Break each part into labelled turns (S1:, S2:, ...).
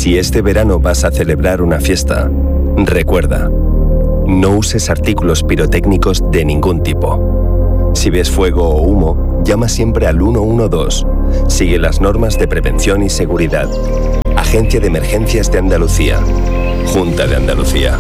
S1: Si este verano vas a celebrar una fiesta, recuerda, no uses artículos pirotécnicos de ningún tipo. Si ves fuego o humo, llama siempre al 112. Sigue las normas de prevención y seguridad. Agencia de Emergencias de Andalucía. Junta de Andalucía.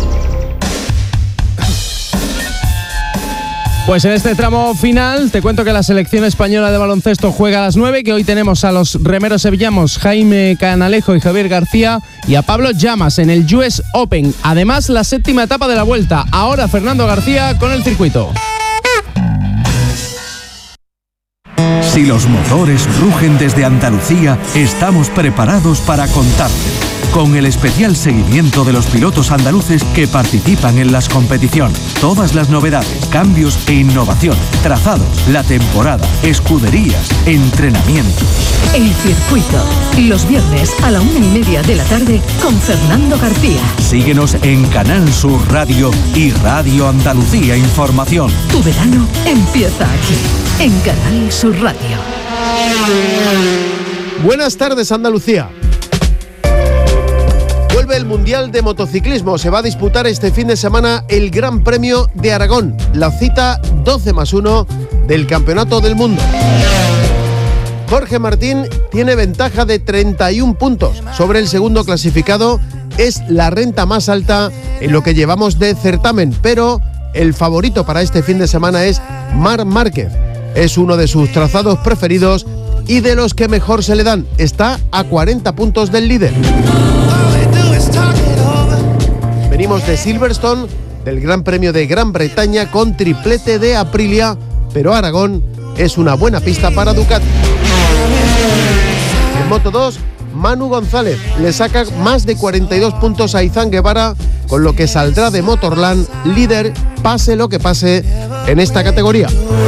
S2: Pues en este tramo final te cuento que la selección española de baloncesto juega a las 9, que hoy tenemos a los remeros sevillanos Jaime Canalejo y Javier García y a Pablo Llamas en el US Open. Además, la 7ª etapa de la Vuelta. Ahora Fernando García con el circuito.
S3: Si los motores rugen desde Andalucía, estamos preparados para contarte. Con el especial seguimiento de los pilotos andaluces que participan en las competiciones. Todas las novedades, cambios e innovación, trazados, la temporada, escuderías, entrenamientos.
S4: El circuito, los viernes a la 1:30 de la tarde con Fernando García.
S3: Síguenos en Canal Sur Radio y Radio Andalucía Información.
S4: Tu verano empieza aquí, en Canal Sur Radio.
S5: Buenas tardes, Andalucía. Vuelve el Mundial de Motociclismo. Se va a disputar este fin de semana el Gran Premio de Aragón, la cita 12+1 del Campeonato del Mundo. Jorge Martín tiene ventaja de 31 puntos sobre el segundo clasificado. Es la renta más alta en lo que llevamos de certamen, pero el favorito para este fin de semana es Marc Márquez. Es uno de sus trazados preferidos y de los que mejor se le dan. Está a 40 puntos del líder. Venimos de Silverstone, del Gran Premio de Gran Bretaña con triplete de Aprilia, pero Aragón es una buena pista para Ducati. En Moto2, Manu González le saca más de 42 puntos a Izan Guevara, con lo que saldrá de Motorland líder, pase lo que pase en esta categoría.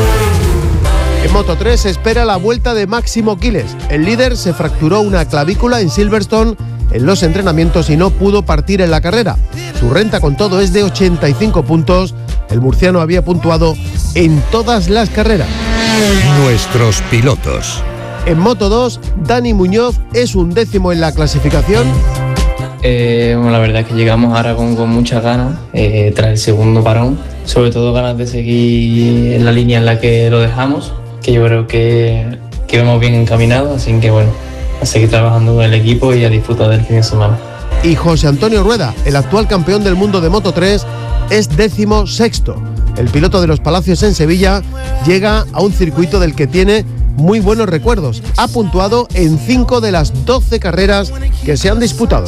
S5: En Moto3 se espera la vuelta de Máximo Quiles. El líder se fracturó una clavícula en Silverstone en los entrenamientos y no pudo partir en la carrera. Su renta con todo es de 85 puntos. El murciano había puntuado en todas las carreras.
S6: Nuestros pilotos.
S5: En Moto2, Dani Muñoz es 11º en la clasificación.
S7: Bueno, la verdad es que llegamos a Aragón con muchas ganas, tras el segundo parón. Sobre todo ganas de seguir en la línea en la que lo dejamos, que yo creo que vamos bien encaminados, así que bueno, a seguir trabajando con el equipo y a disfrutar del fin de semana.
S5: Y José Antonio Rueda, el actual campeón del mundo de Moto3, es 16º. El piloto de los Palacios en Sevilla llega a un circuito del que tiene muy buenos recuerdos. Ha puntuado en 5 de las 12 carreras que se han disputado.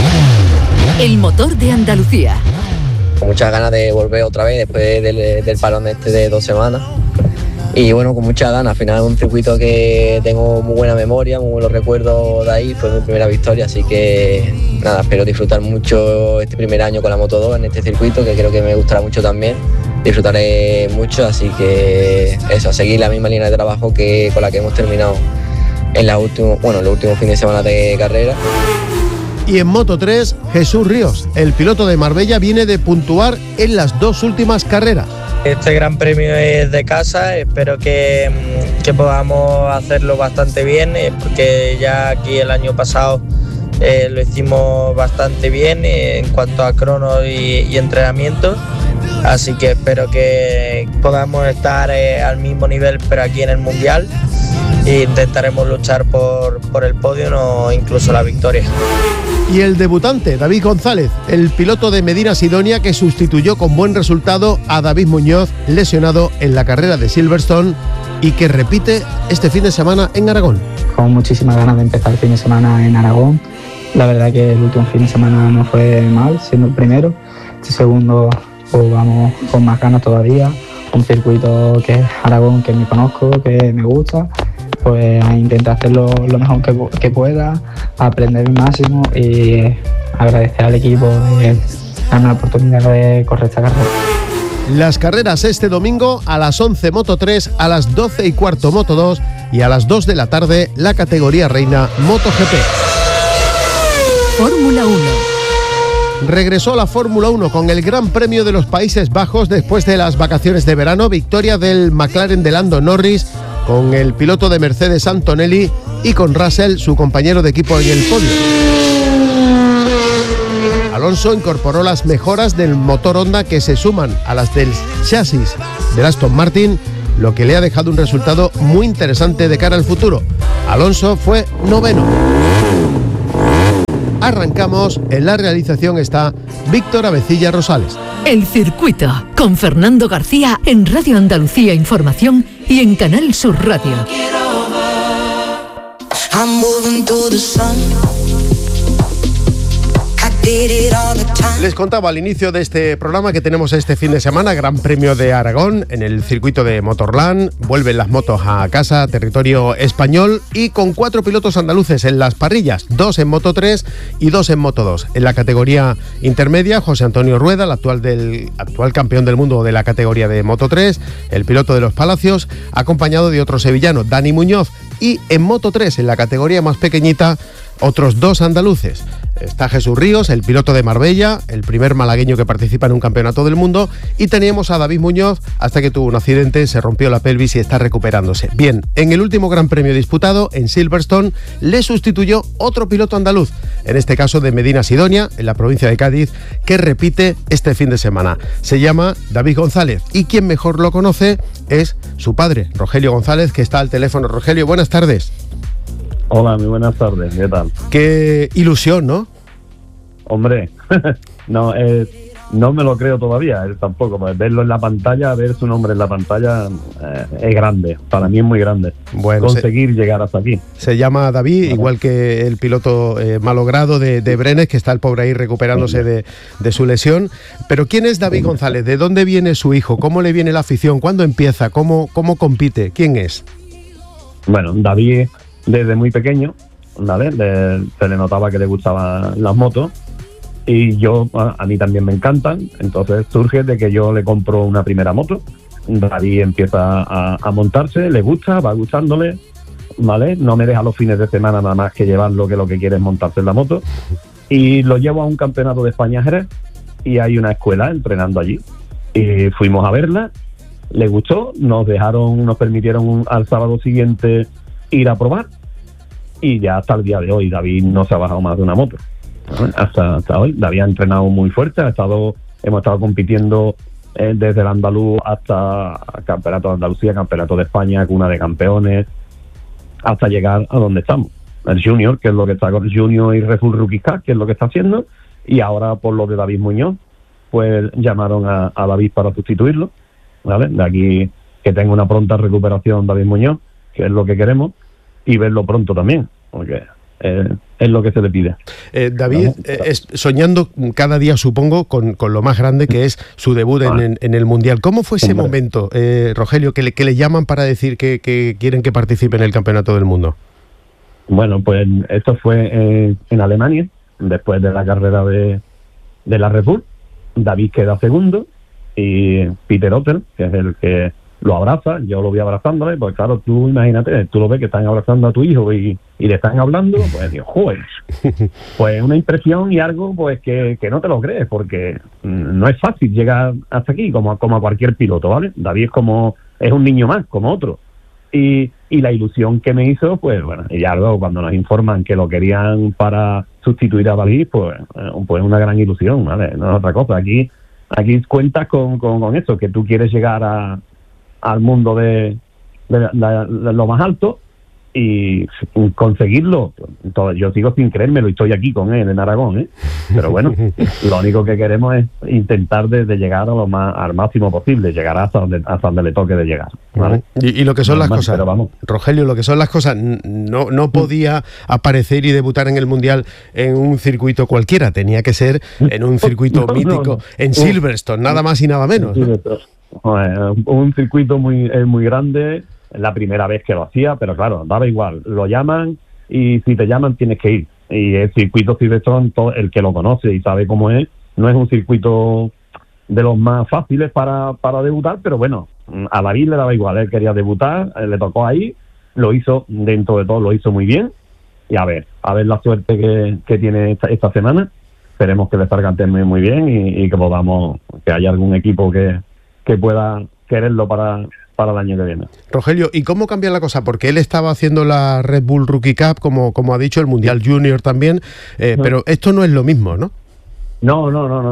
S4: El motor de Andalucía.
S8: Con muchas ganas de volver otra vez después del parón de 2 semanas. Y bueno, con muchas ganas. Al final es un circuito que tengo muy buena memoria, muy buenos recuerdos de ahí. Fue mi primera victoria, así que nada, espero disfrutar mucho este primer año con la Moto2 en este circuito, que creo que me gustará mucho también. Disfrutaré mucho, así que eso, seguir la misma línea de trabajo con la que hemos terminado en los últimos fines de semana de carrera.
S5: Y en Moto3, Jesús Ríos, el piloto de Marbella, viene de puntuar en las 2 últimas carreras.
S9: Este gran premio es de casa, espero que podamos hacerlo bastante bien, porque ya aquí el año pasado lo hicimos bastante bien en cuanto a cronos y entrenamientos, así que espero que podamos estar al mismo nivel pero aquí en el Mundial e intentaremos luchar por el podio o incluso la victoria.
S5: Y el debutante, David González, el piloto de Medina Sidonia, que sustituyó con buen resultado a David Muñoz, lesionado en la carrera de Silverstone, y que repite este fin de semana en Aragón.
S10: Con muchísimas ganas de empezar el fin de semana en Aragón. La verdad que el último fin de semana no fue mal, siendo el primero. Este segundo, pues vamos con más ganas todavía. Un circuito que es Aragón, que me conozco, que me gusta. Pues a intentar hacerlo lo mejor que pueda, aprender el máximo y agradecer al equipo de darme la oportunidad de correr esta carrera.
S5: Las carreras este domingo a las 11 Moto3, a las 12:15 Moto2 y a las 2 de la tarde la categoría reina MotoGP.
S4: Fórmula 1.
S5: Regresó la Fórmula 1 con el Gran Premio de los Países Bajos después de las vacaciones de verano. Victoria del McLaren de Lando Norris con el piloto de Mercedes Antonelli y con Russell, su compañero de equipo en el podio. Alonso incorporó las mejoras del motor Honda que se suman a las del chasis del Aston Martin, lo que le ha dejado un resultado muy interesante de cara al futuro. Alonso fue noveno. Arrancamos, en la realización está Víctor Avecilla Rosales.
S4: El Circuito, con Fernando García en Radio Andalucía Información y en Canal Sur Radio.
S5: Les contaba al inicio de este programa que tenemos este fin de semana Gran Premio de Aragón en el circuito de Motorland. Vuelven las motos a casa, territorio español, y con 4 pilotos andaluces en las parrillas, 2 en Moto 3 y 2 en Moto 2. En la categoría intermedia, José Antonio Rueda, el actual campeón del mundo de la categoría de Moto 3, el piloto de los Palacios, acompañado de otro sevillano, Dani Muñoz, y en Moto 3, en la categoría más pequeñita, otros 2 andaluces. Está Jesús Ríos, el piloto de Marbella, el primer malagueño que participa en un campeonato del mundo, y teníamos a David Muñoz hasta que tuvo un accidente, se rompió la pelvis y está recuperándose. Bien, en el último Gran Premio disputado en Silverstone le sustituyó otro piloto andaluz, en este caso de Medina Sidonia, en la provincia de Cádiz, que repite este fin de semana. Se llama David González, y quien mejor lo conoce es su padre, Rogelio González, que está al teléfono. Rogelio, buenas tardes.
S11: Hola, muy buenas tardes, ¿qué tal?
S5: Qué ilusión, ¿no?
S11: Hombre, no me lo creo todavía, tampoco. Pues verlo en la pantalla, ver su nombre en la pantalla es grande, para mí es muy grande. Bueno, conseguir llegar hasta aquí.
S5: Se llama David, igual que el piloto malogrado de Brenes, que está el pobre ahí recuperándose de su lesión. Pero ¿quién es David González? ¿De dónde viene su hijo? ¿Cómo le viene la afición? ¿Cuándo empieza? ¿Cómo compite? ¿Quién es?
S11: Bueno, David desde muy pequeño, ¿vale? Se le notaba que le gustaban las motos, y a mí también me encantan. Entonces surge de que yo le compro una primera moto. David empieza a montarse, le gusta, va gustándole, ¿vale? No me deja los fines de semana nada más que llevarlo, que lo que quiere es montarse en la moto, y lo llevo a un campeonato de España Jerez, y hay una escuela entrenando allí, y fuimos a verla, le gustó, nos permitieron al sábado siguiente ir a probar, y ya hasta el día de hoy David no se ha bajado más de una moto. Hasta hoy David ha entrenado muy fuerte, hemos estado compitiendo desde el andaluz hasta campeonato de Andalucía, campeonato de España, cuna de campeones, hasta llegar a donde estamos, el junior, que es lo que está con el junior, y Red Bull Rookie Cup, que es lo que está haciendo, y ahora por lo de David Muñoz, pues llamaron a David para sustituirlo, ¿vale? De aquí que tenga una pronta recuperación David Muñoz, que es lo que queremos, y verlo pronto también, porque es lo que se le pide.
S5: David, soñando cada día, supongo, con lo más grande que es su debut en el Mundial. ¿Cómo fue ese momento, Rogelio, que le llaman para decir que quieren que participe en el Campeonato del Mundo?
S11: Bueno, pues esto fue en Alemania, después de la carrera de la Red Bull. David queda segundo, y Peter Otter, que es el que lo abraza, yo lo voy abrazándole, pues claro, tú imagínate, tú lo ves que están abrazando a tu hijo y le están hablando, pues digo, joder, pues una impresión y algo pues que no te lo crees, porque no es fácil llegar hasta aquí, como a cualquier piloto, ¿vale? David es un niño más, como otro, y la ilusión que me hizo, pues bueno, y ya luego cuando nos informan que lo querían para sustituir a David, pues una gran ilusión, ¿vale? No es otra cosa, aquí cuentas con eso, que tú quieres llegar al mundo de lo más alto y conseguirlo. Entonces, yo sigo sin creérmelo y estoy aquí con él en Aragón, ¿eh? Pero bueno, lo único que queremos es intentar de llegar al máximo posible, llegar hasta donde le toque de llegar, ¿vale? Y lo que son las cosas, Rogelio, lo que son las cosas, no podía aparecer y debutar en el Mundial en un circuito cualquiera, tenía que ser en un circuito mítico, en Silverstone, nada más y nada menos, ¿no? Un circuito muy grande, la primera vez que lo hacía, pero claro, daba igual, lo llaman y si te llaman tienes que ir. Y el circuito Silverstone, el que lo conoce y sabe cómo es, no es un circuito de los más fáciles para debutar, pero bueno, a David le daba igual, él quería debutar, le tocó ahí, lo hizo, dentro de todo lo hizo muy bien, y a ver la suerte que tiene esta semana. Esperemos que le salga muy bien y que haya algún equipo que pueda quererlo para el año que viene.
S5: Rogelio, ¿y cómo cambia la cosa? Porque él estaba haciendo la Red Bull Rookie Cup, como ha dicho, el Mundial Junior también, pero esto no es lo mismo, ¿no?
S11: No.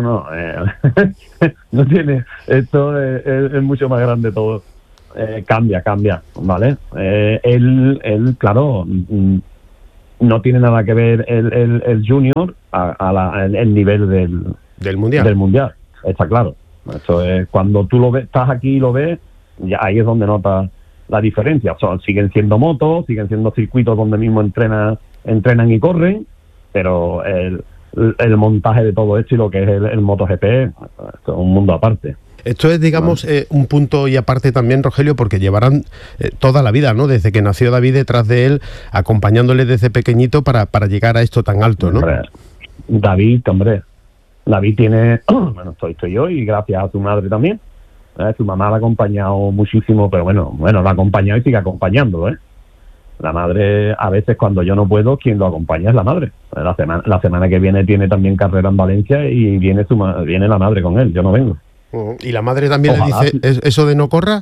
S11: No tiene. Esto es mucho más grande todo. Cambia, ¿vale? Él, claro, no tiene nada que ver el Junior el nivel
S5: del Mundial.
S11: Del Mundial, está claro. Esto es cuando tú lo ves, estás aquí y lo ves, ya ahí es donde notas la diferencia. Siguen siendo motos, siguen siendo circuitos donde mismo entrenan y corren, pero el montaje de todo esto y lo que es el MotoGP es un mundo aparte.
S5: Esto es, digamos, un punto y aparte también, Rogelio, porque llevarán toda la vida, ¿no? Desde que nació David detrás de él, acompañándole desde pequeñito para llegar a esto tan alto, ¿no?
S11: David tiene, bueno, estoy yo y gracias a su madre también. Su mamá la ha acompañado muchísimo, pero bueno, la ha acompañado y sigue acompañándolo, ¿eh? La madre, a veces cuando yo no puedo, quien lo acompaña es la madre. La semana que viene tiene también carrera en Valencia y viene la madre con él, yo no vengo.
S5: ¿Y la madre también le dice eso de no corra?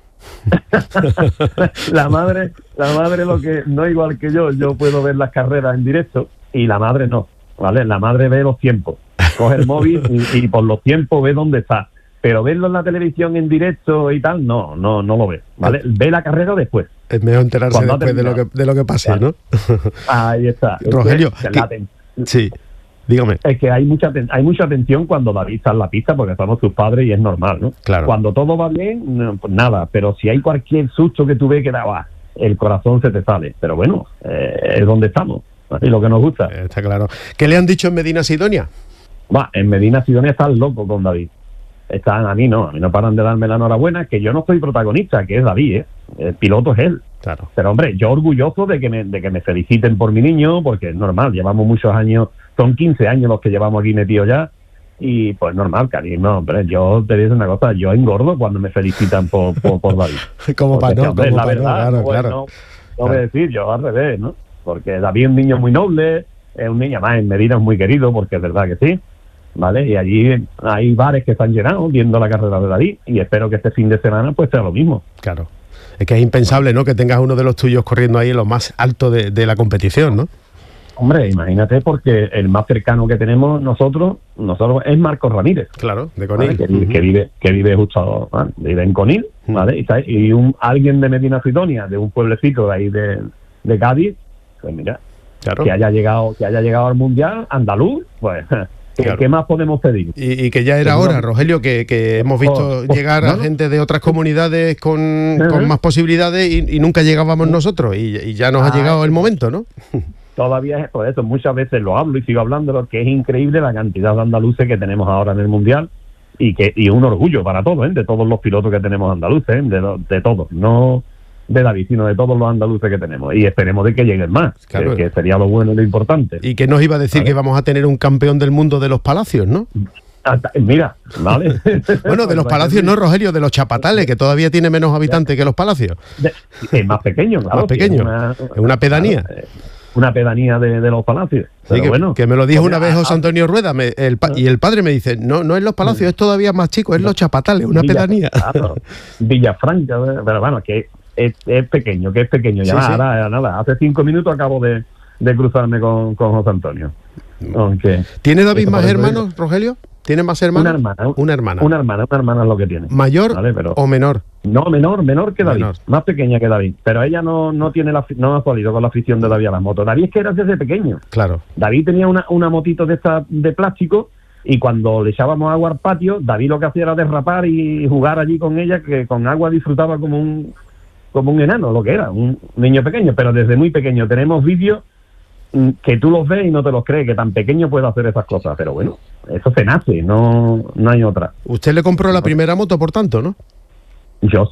S11: La madre lo que no igual que yo puedo ver las carreras en directo y la madre no, ¿vale? La madre ve los tiempos, coge el móvil y por los tiempos ve dónde está. Pero verlo en la televisión en directo y tal, no lo ve, ¿vale? Ve la carrera después.
S5: Es mejor enterarse después de lo que pase, vale. ¿No?
S11: Ahí está.
S5: Rogelio, sí, dígame.
S11: Es que hay mucha atención cuando David está en la pista, porque somos sus padres y es normal, ¿no?
S5: Claro.
S11: Cuando todo va bien, pues nada, pero si hay cualquier susto que tú ves que el corazón se te sale. Pero bueno, es donde estamos, y lo que nos gusta.
S5: Está claro. ¿Qué le han dicho en Medina Sidonia?
S11: En Medina Sidonia están locos con David. A mí no paran de darme la enhorabuena, que yo no soy protagonista, que es David, el piloto es él.
S5: Claro.
S11: Pero hombre, yo orgulloso de que me feliciten por mi niño, porque es normal, llevamos muchos años, son 15 años los que llevamos aquí metidos ya, y pues normal, cariño, hombre, yo te digo una cosa, yo engordo cuando me felicitan por David.
S5: Como para no,
S11: hombre,
S5: como
S11: la
S5: para
S11: verdad,
S5: no, claro.
S11: No voy a decir, yo al revés, ¿no? Porque David es un niño muy noble, es un niño más en Medina, es muy querido, porque es verdad que sí. ¿Vale? Y allí hay bares que están llenados viendo la carrera de David y espero que este fin de semana pues sea lo mismo.
S5: Claro. Es que es impensable, ¿no? Que tengas uno de los tuyos corriendo ahí en lo más alto de la competición, ¿no?
S11: Hombre, imagínate, porque el más cercano que tenemos nosotros es Marcos Ramírez.
S5: Claro, de Conil.
S11: ¿Vale? Que vive justo, vive en Conil, ¿vale? Y alguien de Medina Sidonia, de un pueblecito de ahí de Cádiz, pues mira,
S5: claro.
S11: que haya llegado al Mundial andaluz, pues...
S5: Claro.
S11: ¿Qué más podemos pedir?
S5: Y que ya era hora, Rogelio, que hemos visto llegar a gente de otras comunidades con más posibilidades y nunca llegábamos nosotros y ya nos ha llegado el momento, ¿no?
S11: Todavía es por eso, muchas veces lo hablo y sigo hablando, que es increíble la cantidad de andaluces que tenemos ahora en el Mundial y un orgullo para todos, de todos los pilotos que tenemos andaluces, de todos, no de David, sino de todos los andaluces que tenemos, y esperemos de que lleguen más, claro. que sería lo bueno y lo importante.
S5: ¿Y qué nos iba a decir? ¿Vale? Que vamos a tener un campeón del mundo de los palacios, ¿no?
S11: Mira, vale.
S5: Bueno, de los palacios no, Rogelio, de los chapatales, que todavía tiene menos habitantes que los palacios.
S11: Es más pequeño, claro.
S5: Más pequeño, es una pedanía.
S11: Una pedanía de los palacios.
S5: Sí, que me lo dijo una vez José Antonio Rueda, y el padre me dice, no es los palacios, es todavía más chico, es los chapatales, una pedanía.
S11: Claro, Villafranca, pero bueno, que es pequeño, ya sí, nada, hace 5 minutos acabo de cruzarme con José Antonio. Aunque,
S5: ¿tiene David más hermanos, Rogelio? ¿Tiene más hermanos?
S11: Una hermana es lo que tiene.
S5: ¿Mayor, ¿vale? O menor?
S11: No, menor que David, más pequeña que David, pero ella no ha salido con la afición de David a las motos. David es que era desde pequeño.
S5: Claro. David
S11: tenía una motito de plástico y cuando le echábamos agua al patio, David lo que hacía era derrapar y jugar allí con ella, que con agua disfrutaba como un enano, lo que era, un niño pequeño, pero desde muy pequeño. Tenemos vídeos que tú los ves y no te los crees, que tan pequeño puede hacer esas cosas, pero bueno, eso se nace, no hay otra.
S5: ¿Usted le compró la primera moto, por tanto, no?
S11: Yo,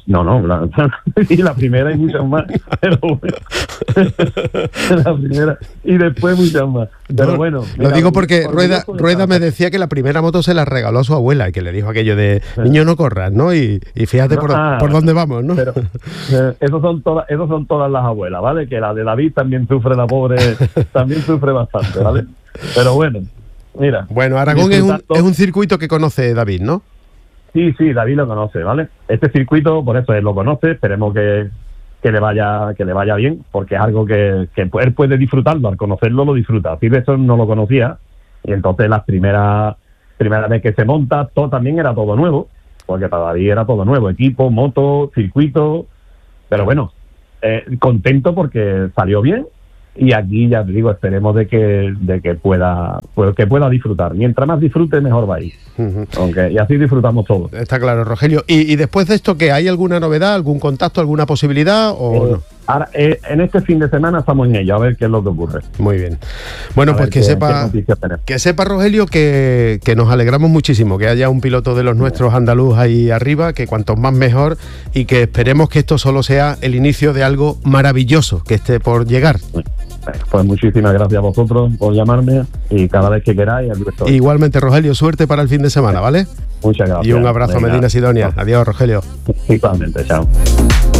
S11: la primera y muchas más, pero bueno, la primera y después muchas más, pero bueno.
S5: Lo digo porque Rueda me decía que la primera moto se la regaló a su abuela y que le dijo aquello de niño no corras, ¿no? Y fíjate por dónde vamos, ¿no?
S11: Pero esos son todas las abuelas, ¿vale? Que la de David también sufre, la pobre, también sufre bastante, ¿vale? Pero bueno, mira.
S5: Bueno, Aragón es un circuito que conoce David, ¿no?
S11: Sí, David lo conoce, ¿vale? Este circuito, por eso él lo conoce, esperemos que le vaya bien, porque es algo que él puede disfrutarlo, al conocerlo lo disfruta. Silverstone no lo conocía, y entonces las primera vez que se monta, también era todo nuevo, porque para David era todo nuevo, equipo, moto, circuito, pero bueno, contento porque salió bien. Y aquí, ya te digo, esperemos de que pueda disfrutar. Mientras más disfrute, mejor va a ir. Y así disfrutamos todos.
S5: Está claro, Rogelio. ¿Y después de esto, qué? ¿Hay alguna novedad, algún contacto, alguna posibilidad o no?
S11: Ahora, en este fin de semana estamos en ello, a ver qué es lo que ocurre.
S5: Muy bien. Bueno, pues que sepa, Rogelio, que nos alegramos muchísimo que haya un piloto de los nuestros andaluz ahí arriba, que cuantos más mejor, y que esperemos que esto solo sea el inicio de algo maravilloso que esté por llegar.
S11: Pues muchísimas gracias a vosotros por llamarme, y cada vez que queráis, aquí estoy.
S5: Igualmente, Rogelio, suerte para el fin de semana, ¿vale?
S11: Muchas gracias.
S5: Y un abrazo, Medina Sidonia. Adiós, Rogelio.
S11: Igualmente, chao.